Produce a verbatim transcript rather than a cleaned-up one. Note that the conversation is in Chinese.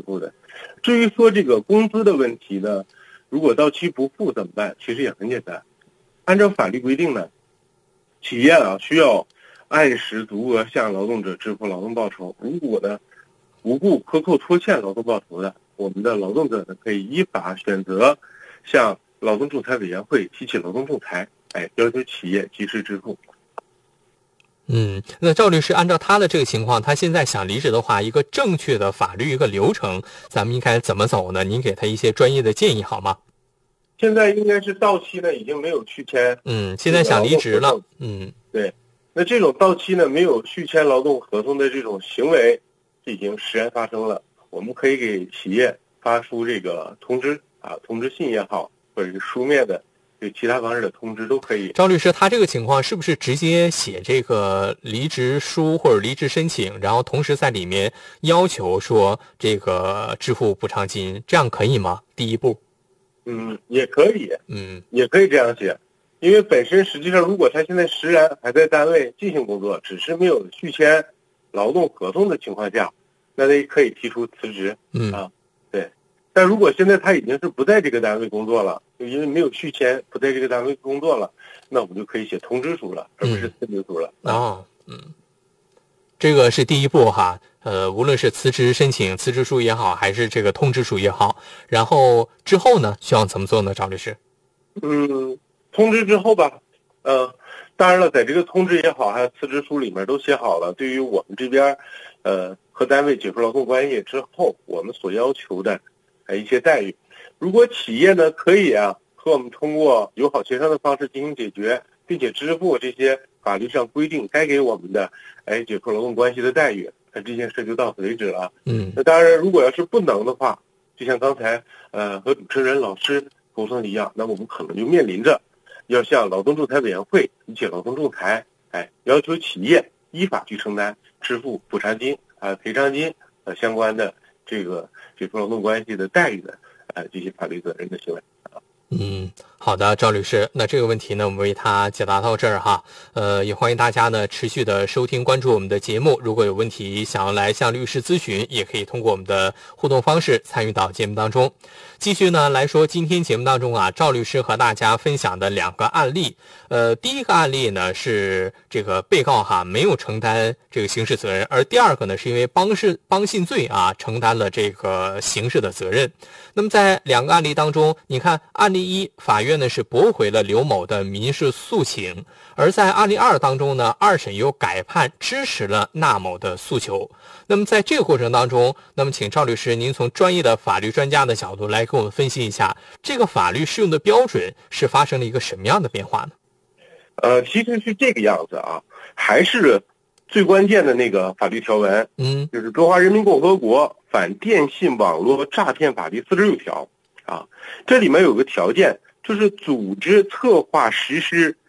付的。至于说这个工资的问题呢，如果到期不付怎么办？其实也很简单，按照法律规定呢，企业啊需要按时足额向劳动者支付劳动报酬。如果呢无故克扣拖欠劳动报酬的，我们的劳动者呢可以依法选择向劳动仲裁委员会提起劳动仲裁，哎，要求企业及时支付。 嗯，那赵律师按照他的这个情况，他现在想离职的话，一个正确的法律一个流程，咱们应该怎么走呢？您给他一些专业的建议好吗？ 现在应该是到期呢已经没有续签， 嗯，现在想离职了，嗯， 对，那这种到期呢没有续签劳动合同的这种行为已经实然发生了，我们可以给企业发出这个通知啊，通知信也好，或者是书面的对其他方式的通知都可以。 赵律师，他这个情况是不是直接写这个离职书或者离职申请，然后同时在里面要求说这个支付补偿金，这样可以吗？第一步， 嗯，也可以， 嗯， 也可以这样写，因为本身实际上，如果他现在实然还在单位进行工作，只是没有续签劳动合同的情况下，那他可以提出辞职， 嗯啊，对。但如果现在他已经是不在这个单位工作了，就因为没有续签，不在这个单位工作了，那我们就可以写通知书了，而不是辞职书了。 嗯、哦，嗯，这个是第一步哈。呃，无论是辞职申请、辞职书也好，还是这个通知书也好，然后之后呢，需要怎么做呢？赵律师？ 嗯，通知之后吧，呃，当然了，在这个通知也好，还有辞职书里面都写好了，对于我们这边，呃，和单位解除劳动关系之后，我们所要求的。一些待遇，如果企业呢可以啊和我们通过友好协商的方式进行解决，并且支付这些法律上规定该给我们的哎解除劳动关系的待遇，那这件事就到此为止了。 嗯， 那当然，如果要是不能的话，就像刚才呃和主持人老师沟通的一样，那我们可能就面临着要向劳动仲裁委员会提起劳动仲裁，哎，要求企业依法去承担支付补偿金啊、呃、赔偿金呃相关的这个解除劳动关系的待遇的，呃，这些法律责任的行为。 嗯，好的，赵律师，那这个问题呢，我们为他解答到这儿哈。呃，也欢迎大家呢持续的收听关注我们的节目。如果有问题想要来向律师咨询，也可以通过我们的互动方式参与到节目当中。继续呢来说，今天节目当中啊，赵律师和大家分享的两个案例。呃，第一个案例呢是这个被告哈没有承担这个刑事责任，而第二个呢是因为帮是帮信罪啊承担了这个刑事的责任。那么在两个案例当中，你看案例一，法院呢是驳回了刘某的民事诉请，而在案例二当中呢，二审又改判支持了那某的诉求。那么在这个过程当中，那么请赵律师您从专业的法律专家的角度来给我们分析一下，这个法律适用的标准是发生了一个什么样的变化呢？ 呃，其实是这个样子啊，还是最关键的那个法律条文， 嗯， 就是《中华人民共和国反电信网络诈骗法》第四十六条啊。这里面有个条件，就是组织策划实施